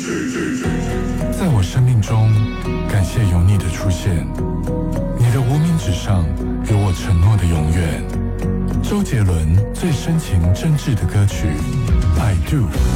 在我生命中，感谢有你的出现，你的无名指上有我承诺的永远。周杰伦最深情真挚的歌曲《I Do》。